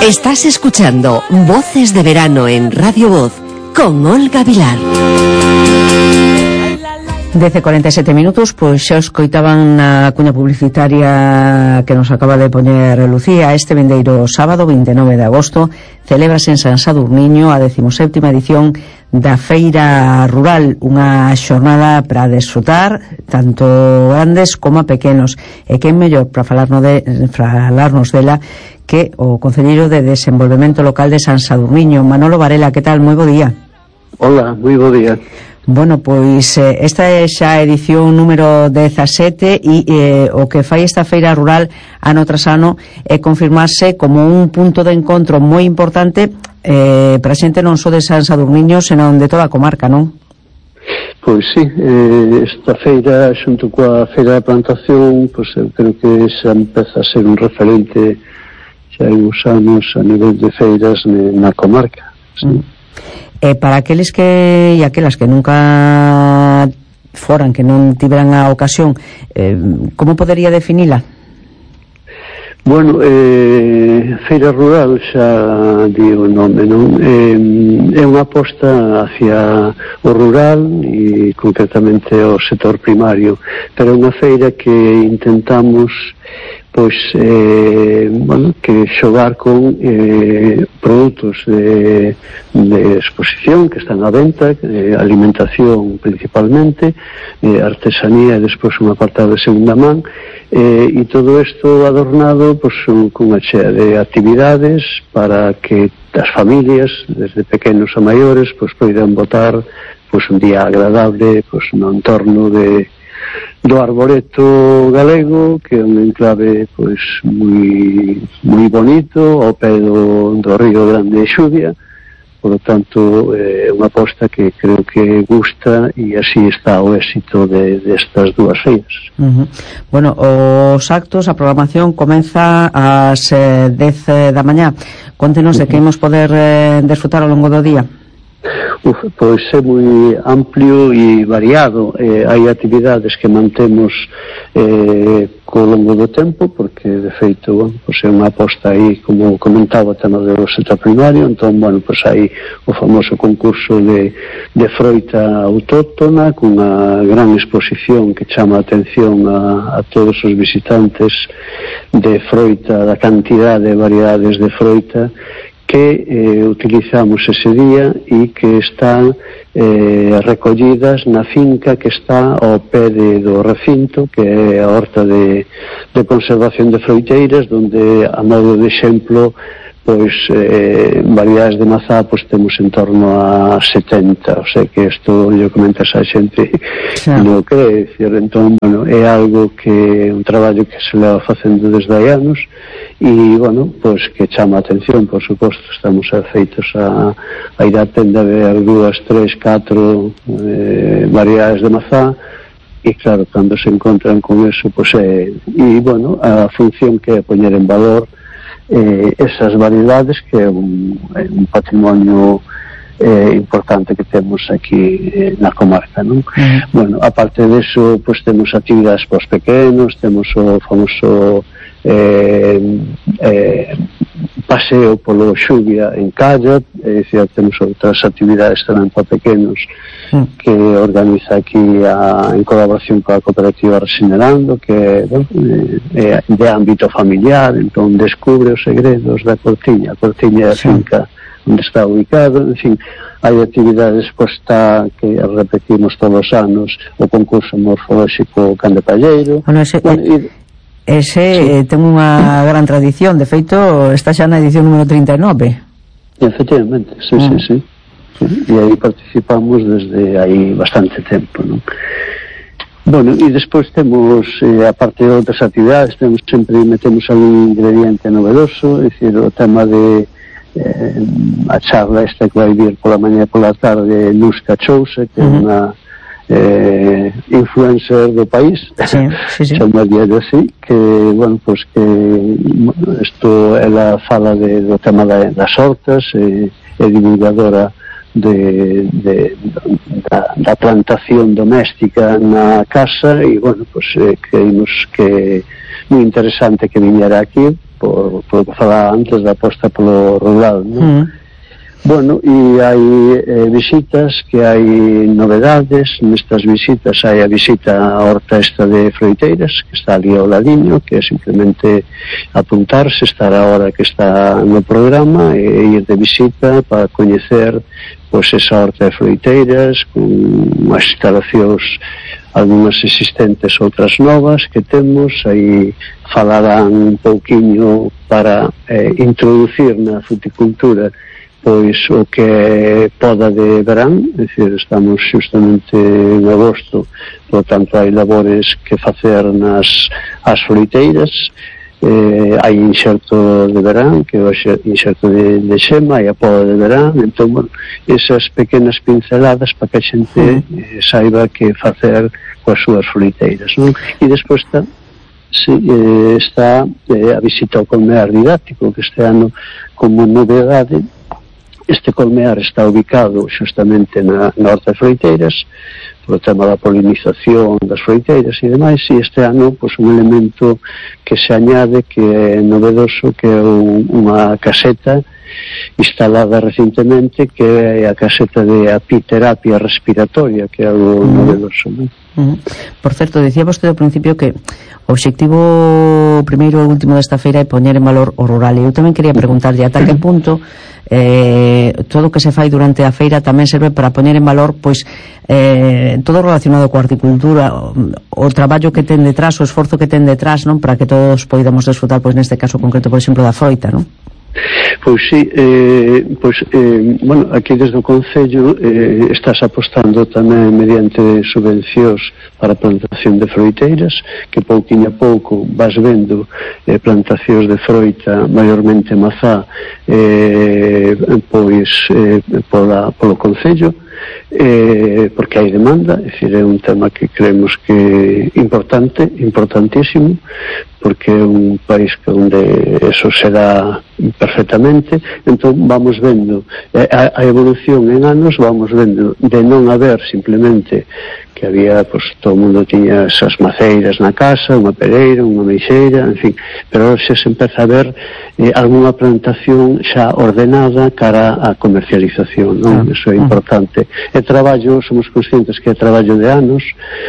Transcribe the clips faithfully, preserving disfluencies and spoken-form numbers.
Estás escuchando Voces de Verano en Radio Voz con Olga Vilar. dez e cuarenta e sete minutos, pois xa escoitaban na cuña publicitaria que nos acaba de poñer Lucía. Este vindeiro sábado, vinte e nove de agosto, celébrase en San Sadurniño a decimoséptima edición da Feira Rural, unha xornada para desfrutar tanto grandes como pequenos, e quen mellor para falarnos, de, falarnos dela que o Concelleiro de Desenvolvemento Local de San Sadurniño, Manolo Varela. Que tal? Moi bo día. Hola, moi bo día. Bueno, pois eh, esta é xa a edición número dezasete e eh, o que fai esta feira rural ano tras ano é confirmarse como un punto de encontro moi importante eh, para a xente non só de San Sadurniño, senón de toda a comarca, non? Pois sí, eh, esta feira xunto coa feira de plantación, pois eu creo que xa empeza a ser un referente xa hai uns anos a nivel de feiras na comarca, sí. Mm. E para aqueles que e aquelas que nunca foran, que non tiveran a ocasión, eh, como podería definila? Bueno, eh, Feira Rural xa di o nome, non? Eh, é unha aposta hacia o rural e concretamente o sector primario, pero é unha feira que intentamos pois eh, bueno, que xogar con eh, produtos de, de exposición que están á venta, eh, alimentación principalmente, eh, artesanía e despois un apartado de segunda man, eh, e todo isto adornado pois, con unha chea de actividades para que as familias, desde pequenos a maiores, pois poidan botar pois, un día agradable pois, no entorno de do Arboreto galego, que é un enclave pois moi moi bonito ao pé do, do Río Grande de Xuvia. Por lo tanto, é eh, unha aposta que creo que gusta e así está o éxito de, destas dúas feiras. Uh-huh. Bueno, os actos, a programación comeza ás eh, dez da mañá. Contenos uh-huh. de que imos poder eh, desfrutar ao longo do día. Uf, pois é moi amplio e variado. Eh, hai actividades que mantemos eh, co longo do tempo, porque de feito, bueno, pois é unha aposta aí, como comentaba, o tema do sector primario. Entón, bueno, pois hai o famoso concurso de, de froita autóctona, cunha gran exposición que chama a atención a, a todos os visitantes de froita, da cantidade de variedades de froita que eh, utilizamos ese día e que están eh, recollidas na finca que está ao pé de, do recinto, que é a horta de, de conservación de froiteiras, donde, a modo de exemplo, pois eh, variedades de mazá pois temos en torno a setenta, o sea que isto yo comentas a xente sí. non cree, decir, entón, bueno, é algo que un traballo que se leva facendo desde hai anos e, bueno, pois que chama a atención, por suposto. Estamos afeitos a, a ir á tenda a ver dúas, tres, catro eh, variedades de mazá e, claro, cando se encontran con eso, pois é, e, bueno, a función que é poñer en valor Eh, esas variedades, que é un, é un patrimonio eh, importante que temos aquí eh, na comarca, non? Uh-huh. Bueno, aparte deso, pois temos actividades para os pequenos, temos o famoso eh, eh, paseo polo Xuvia en kayak, é dicir, temos outras actividades tamén para pequenos uh-huh. que organiza aquí a, en colaboración coa cooperativa Resinerando, que bueno, é de ámbito familiar. Entón descubre os segredos da Cortiña. A Cortiña é a finca onde está ubicado. En fin, hai actividades, pois está, que repetimos todos os anos, o concurso morfolóxico Can de Palleiro. Bueno, ese, bueno, e, ese sí. eh, ten unha gran tradición. De feito, está xa na edición número trinta e nove. Efectivamente, sí, mm. sí, sí. E aí participamos desde aí bastante tempo, non? Bueno, e despois temos, eh, a parte de outras actividades, temos sempre, metemos algún ingrediente novedoso, é dicir, o tema de eh, a charla esta que vai vir pola mañá e pola tarde, Luz Cachousa, que é uh-huh. unha eh, influencer do país, sí, sí, sí. chama diario así, que, bueno, pues que isto, ela fala de, do tema da, das hortas, e é divulgadora de, de, da, da plantación doméstica na casa, e, bueno, pues eh, creímos que moi interesante que viñera aquí por, por que falaba antes da aposta polo rural, non? Mm. Bueno, e hai eh, visitas, que hai novedades. Nestas visitas hai a visita á horta esta de froiteiras, que está ali ao ladiño, que é simplemente apuntarse, estar a hora que está no programa e ir de visita para coñecer pois esa horta de froiteiras con as instalacións, algunhas existentes, outras novas que temos. Aí falarán un pouquiño para eh, introducir na fruticultura pois o que é poda de verán, é dicir, estamos justamente en agosto, por tanto hai labores que facer nas as froiteiras. Eh, hai inxerto de verán, que é o inxerto de, de xema, hai a poda de verán. Entón, bueno, esas pequenas pinceladas para que a xente eh, saiba que facer coas súas froiteiras, non? E despois está sí, eh, está eh, a visita ao colmear didáctico, que este ano, como novedade, este colmear está ubicado justamente na, na horta de froiteiras, por o tema da polinización das froiteiras e demais, e este ano, pois, un elemento que se añade, que é novedoso, que é un, unha caseta instalada recentemente, que é a caseta de apiterapia respiratoria, que é algo mm. novedoso, non? Mm. Por certo, decía vostede ao principio que o obxectivo primeiro e último desta feira é poñer en valor o rural, e eu tamén quería preguntarlle ata que punto eh, todo o que se fai durante a feira tamén serve para poñer en valor pois eh, todo relacionado coa horticultura, o, o traballo que ten detrás, o esforzo que ten detrás, non, para que todos poidamos desfrutar, pois neste caso concreto, por exemplo, da froita, non? Pois sí, eh, pois, eh, bueno, aquí desde o Concello eh, estás apostando tamén mediante subvencións para a plantación de froiteiras, que pouquinho a pouco vas vendo eh, plantacións de froita, maiormente mazá, eh, pois eh, pola, polo Concello, eh, porque hai demanda, é dicir, é un tema que creemos que é importante, importantísimo, porque é un país que onde eso se dá perfectamente. Entón vamos vendo a, a evolución en anos, vamos vendo de non haber simplemente que había, pois, todo o mundo tiña esas maceiras na casa, unha pereira, unha meixeira, en fin, pero xa se empeza a ver eh, algunha plantación xa ordenada cara á comercialización, non? Ah, eso é importante. É traballo, somos conscientes que é traballo de anos,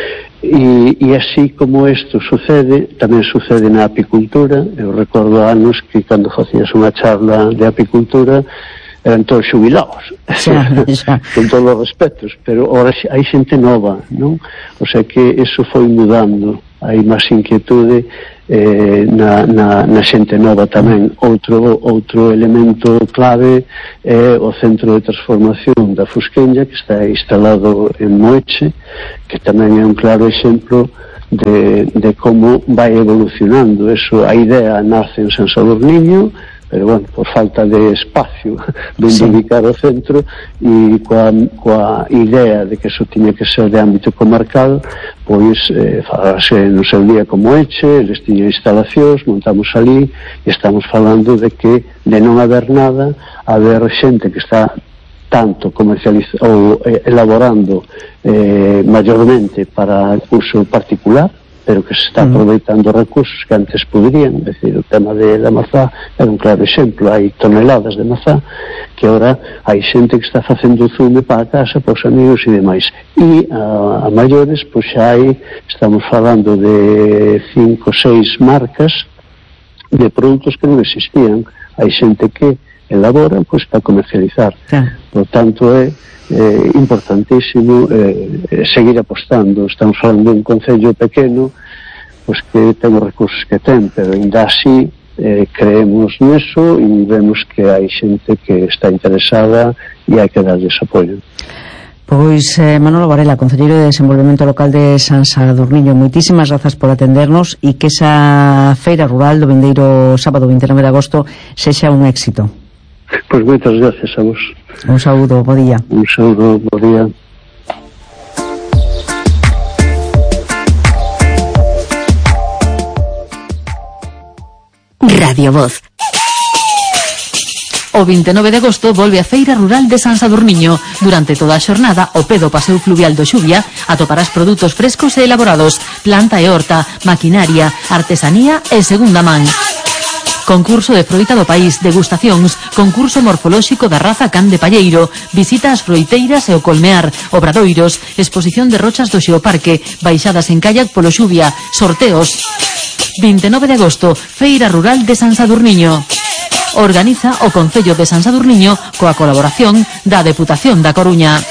e, e así como isto sucede, tamén sucede na apicultura. Eu recordo anos que cando facías unha charla de apicultura eran todos xubilados, xa, xa. con todos os respetos, pero ahora hai xente nova, non? O sea que eso foi mudando, hai máis inquietude eh, na, na, na xente nova tamén. Outro, outro elemento clave é o centro de transformación da Fusqueña, que está instalado en Moeche, que tamén é un claro exemplo de, de como vai evolucionando. Eso, a idea nace en San Sadurniño, pero, bueno, por falta de espacio de sí. ubicar o centro, e coa, coa idea de que eso tiña que ser de ámbito comarcal, pois eh, falase no seu día como Eche, eles tiñan instalacións, montamos ali, e estamos falando de que de non haber nada, haber xente que está tanto comercializando ou eh, elaborando eh, mayormente para uso particular, pero que se está aproveitando recursos que antes poderían. É dicir, o tema de, da mazá é un claro exemplo. Hai toneladas de mazá que ahora hai xente que está facendo zume para a casa, para os amigos e demais. E a, a maiores, pois xa hai, estamos falando de cinco, seis marcas de produtos que non existían. Hai xente que elabora, pois, para comercializar. Sí. Por tanto, é eh, importantísimo eh, seguir apostando. Estamos falando de un concello pequeno, pois, que ten os recursos que ten, pero ainda así eh, creemos neso e vemos que hai xente que está interesada e hai que darles apoio. Pois eh, Manolo Varela, concelleiro de Desenvolvemento Local de San Sadurniño, moitísimas grazas por atendernos, e que esa feira rural do vindeiro sábado vinte e nove de agosto sexa un éxito. Pois moitas gracias a vos. Un saúdo, bo día. Un saúdo, bo día. Radio Voz. O vinte e nove de agosto volve a Feira Rural de San Sadurniño. Durante toda a xornada, o pé do Paseo Fluvial do Xuvia atoparás produtos frescos e elaborados, planta e horta, maquinaria, artesanía e segunda man. concurso de froita do país, degustacións, concurso morfolóxico da raza can de palleiro, visita ás froiteiras e o colmear, obradoiros, exposición de rochas do Xeoparque, baixadas en kayak polo Xuvia, sorteos. vinte e nove de agosto, Feira Rural de San Sadurniño. Organiza o Concello de San Sadurniño coa colaboración da Deputación da Coruña.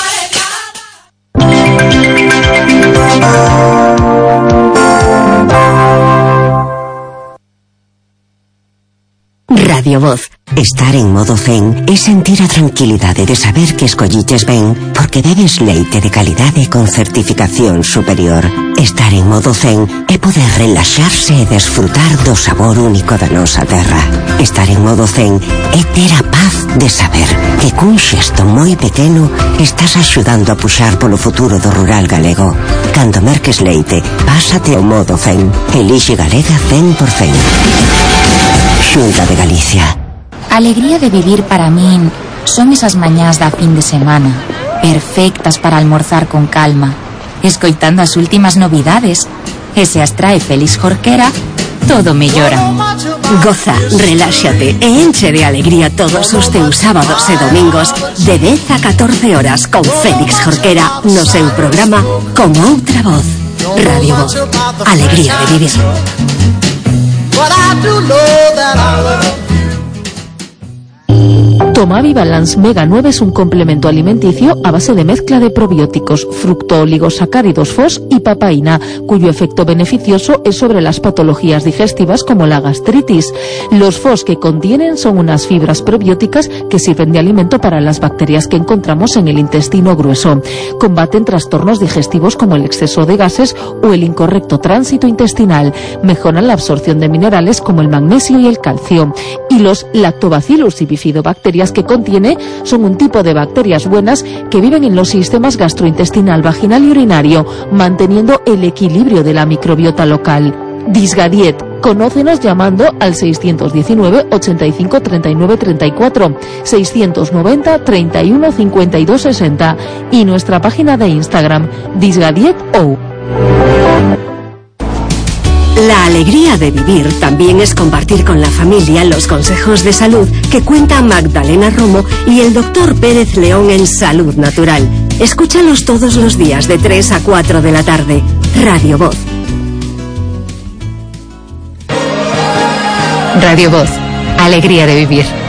Radio Voz. Estar en modo zen é sentir a tranquilidade de saber que escolliches ben porque bebes leite de calidade con certificación superior. Estar en modo zen é poder relaxarse e desfrutar do sabor único da nosa terra. Estar en modo zen é ter a paz de saber que cun xesto moi pequeno estás axudando a puxar polo futuro do rural galego. Cando merques leite, pásate ao modo zen. Elixe Galega cen por cen. Xunta de Galicia. A alegría de vivir para min son esas mañás da fin de semana, perfectas para almorzar con calma, escoitando as últimas novidades, e se as trae Félix Jorquera, todo mellora. Goza, reláxate e enche de alegría todos os teus sábados e domingos de dez a catorce horas con Félix Jorquera no seu programa Con Outra Voz. Radio Voz. Alegría de vivir. Tomavi Balance Mega nueve es un complemento alimenticio a base de mezcla de probióticos, fructooligosacáridos F O S y papaína, cuyo efecto beneficioso es sobre las patologías digestivas como la gastritis. Los F O S que contienen son unas fibras probióticas que sirven de alimento para las bacterias que encontramos en el intestino grueso. Combaten trastornos digestivos como el exceso de gases o el incorrecto tránsito intestinal. Mejoran la absorción de minerales como el magnesio y el calcio. Y los lactobacillus y bifidobacterias que contiene son un tipo de bacterias buenas que viven en los sistemas gastrointestinal, vaginal y urinario, manteniendo el equilibrio de la microbiota local. Disgadiet. Conócenos llamando al seiscientos diecinueve, ochenta y cinco, treinta y nueve, treinta y cuatro, seiscientos noventa, treinta y uno, cincuenta y dos, sesenta y nuestra página de Instagram, disgadietou. La alegría de vivir también es compartir con la familia los consejos de salud que cuenta Magdalena Romo y el doctor Pérez León en Salud Natural. Escúchalos todos los días de tres a cuatro de la tarde. Radio Voz. Radio Voz. Alegría de vivir.